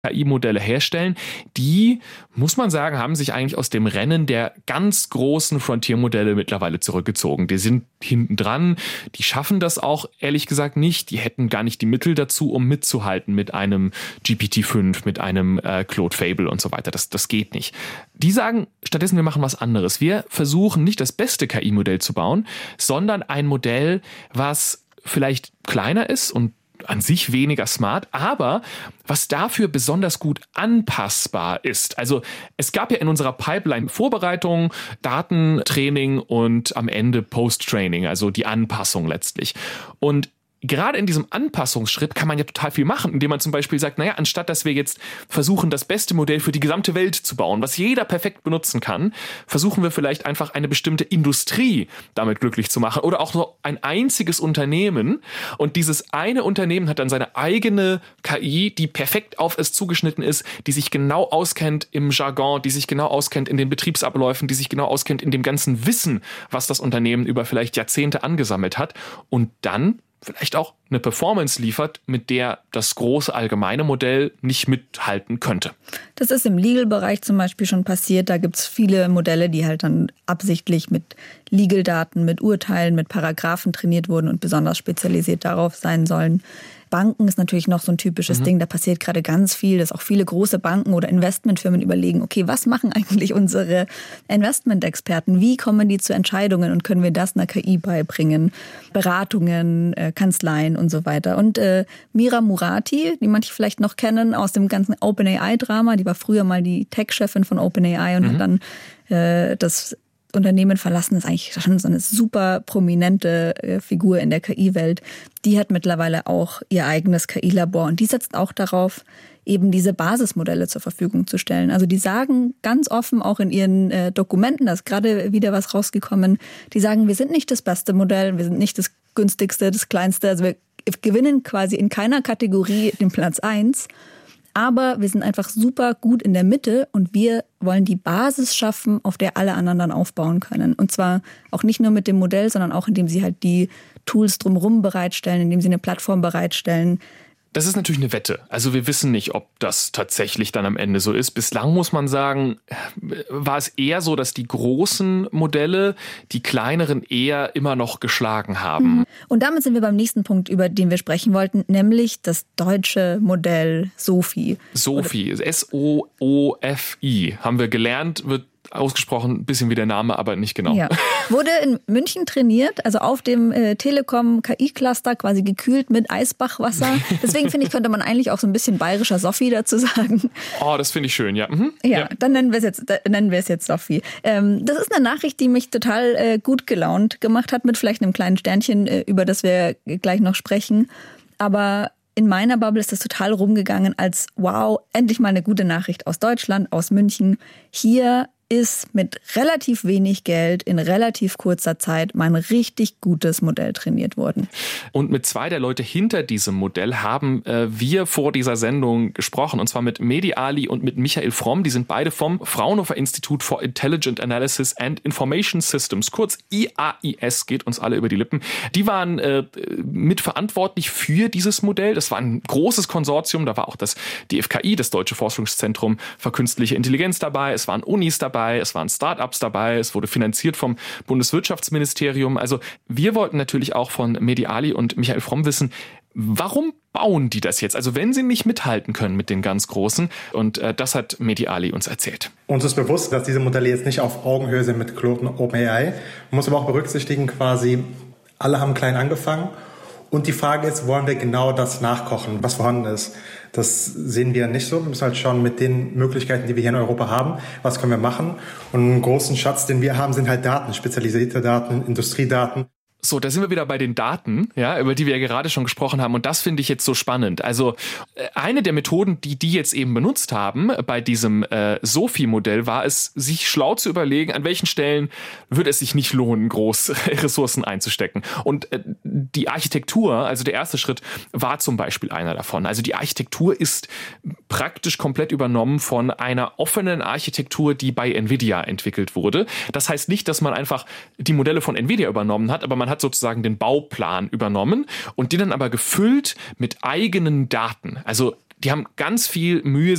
KI-Modelle herstellen, die, muss man sagen, haben sich eigentlich aus dem Rennen der ganz großen Frontier-Modelle mittlerweile zurückgezogen. Die sind hinten dran, die schaffen das auch ehrlich gesagt nicht. Die hätten gar nicht die Mittel dazu, um mitzuhalten mit einem GPT-5, mit einem Claude Fable und so weiter. Das geht nicht. Die sagen stattdessen, wir machen was anderes. Wir versuchen nicht das beste KI-Modell zu bauen, sondern ein Modell, was vielleicht kleiner ist und an sich weniger smart, aber was dafür besonders gut anpassbar ist. Also es gab ja in unserer Pipeline Vorbereitung, Datentraining und am Ende Post-Training, also die Anpassung letztlich. Und gerade in diesem Anpassungsschritt kann man ja total viel machen, indem man zum Beispiel sagt, naja, anstatt dass wir jetzt versuchen, das beste Modell für die gesamte Welt zu bauen, was jeder perfekt benutzen kann, versuchen wir vielleicht einfach eine bestimmte Industrie damit glücklich zu machen oder auch so ein einziges Unternehmen. Und dieses eine Unternehmen hat dann seine eigene KI, die perfekt auf es zugeschnitten ist, die sich genau auskennt im Jargon, die sich genau auskennt in den Betriebsabläufen, die sich genau auskennt in dem ganzen Wissen, was das Unternehmen über vielleicht Jahrzehnte angesammelt hat. Und dann vielleicht auch eine Performance liefert, mit der das große allgemeine Modell nicht mithalten könnte. Das ist im Legal-Bereich zum Beispiel schon passiert. Da gibt es viele Modelle, die halt dann absichtlich mit Legal-Daten, mit Urteilen, mit Paragraphen trainiert wurden und besonders spezialisiert darauf sein sollen. Banken ist natürlich noch so ein typisches Ding. Da passiert gerade ganz viel, dass auch viele große Banken oder Investmentfirmen überlegen, okay, was machen eigentlich unsere Investmentexperten? Wie kommen die zu Entscheidungen und können wir das einer KI beibringen? Beratungen, Kanzleien und so weiter. Und Mira Murati, die manche vielleicht noch kennen aus dem ganzen OpenAI-Drama, die war früher mal die Tech-Chefin von OpenAI und hat dann das Unternehmen verlassen, ist eigentlich schon so eine super prominente Figur in der KI-Welt. Die hat mittlerweile auch ihr eigenes KI-Labor und die setzt auch darauf, eben diese Basismodelle zur Verfügung zu stellen. Also die sagen ganz offen auch in ihren Dokumenten, da ist gerade wieder was rausgekommen, die sagen, wir sind nicht das beste Modell, wir sind nicht das günstigste, das kleinste, also wir gewinnen quasi in keiner Kategorie den Platz 1, aber wir sind einfach super gut in der Mitte und wir wollen die Basis schaffen, auf der alle anderen dann aufbauen können. Und zwar auch nicht nur mit dem Modell, sondern auch indem sie halt die Tools drumherum bereitstellen, indem sie eine Plattform bereitstellen. Das ist natürlich eine Wette. Also wir wissen nicht, ob das tatsächlich dann am Ende so ist. Bislang muss man sagen, war es eher so, dass die großen Modelle die kleineren eher immer noch geschlagen haben. Und damit sind wir beim nächsten Punkt, über den wir sprechen wollten, nämlich das deutsche Modell SOFI. SOFI, S-O-O-F-I, haben wir gelernt, wird ausgesprochen, ein bisschen wie der Name, aber nicht genau. Ja. Wurde in München trainiert, also auf dem Telekom KI-Cluster, quasi gekühlt mit Eisbachwasser. Deswegen finde ich, könnte man eigentlich auch so ein bisschen bayerischer Sofi dazu sagen. Oh, das finde ich schön, ja. Ja, dann nennen wir es jetzt Sofi. Das ist eine Nachricht, die mich total gut gelaunt gemacht hat, mit vielleicht einem kleinen Sternchen, über das wir gleich noch sprechen. Aber in meiner Bubble ist das total rumgegangen als, wow, endlich mal eine gute Nachricht aus Deutschland, aus München. Hier ist mit relativ wenig Geld in relativ kurzer Zeit mal ein richtig gutes Modell trainiert worden. Und mit zwei der Leute hinter diesem Modell haben wir vor dieser Sendung gesprochen. Und zwar mit Mehdi Ali und mit Michael Fromm. Die sind beide vom Fraunhofer Institute for Intelligent Analysis and Information Systems, kurz IAIS, geht uns alle über die Lippen. Die waren mitverantwortlich für dieses Modell. Das war ein großes Konsortium. Da war auch das DFKI, das Deutsche Forschungszentrum für Künstliche Intelligenz dabei. Es waren Unis dabei. Es waren Startups dabei, es wurde finanziert vom Bundeswirtschaftsministerium. Also wir wollten natürlich auch von Mehdi Ali und Michael Fromm wissen, warum bauen die das jetzt? Also wenn sie nicht mithalten können mit den ganz Großen. Und das hat Mehdi Ali uns erzählt. Uns ist bewusst, dass diese Modelle jetzt nicht auf Augenhöhe sind mit Claude und OpenAI. Man muss aber auch berücksichtigen, quasi alle haben klein angefangen. Und die Frage ist, wollen wir genau das nachkochen, was vorhanden ist? Das sehen wir nicht so. Wir müssen halt schauen mit den Möglichkeiten, die wir hier in Europa haben, was können wir machen. Und einen großen Schatz, den wir haben, sind halt Daten, spezialisierte Daten, Industriedaten. So, da sind wir wieder bei den Daten, ja, über die wir ja gerade schon gesprochen haben. Und das finde ich jetzt so spannend. Also eine der Methoden, die jetzt eben benutzt haben bei diesem SOFI-Modell, war es, sich schlau zu überlegen, an welchen Stellen würde es sich nicht lohnen, groß Ressourcen einzustecken. Und die Architektur, also der erste Schritt, war zum Beispiel einer davon. Also die Architektur ist praktisch komplett übernommen von einer offenen Architektur, die bei NVIDIA entwickelt wurde. Das heißt nicht, dass man einfach die Modelle von NVIDIA übernommen hat, aber man hat sozusagen den Bauplan übernommen und den dann aber gefüllt mit eigenen Daten. Also die haben ganz viel Mühe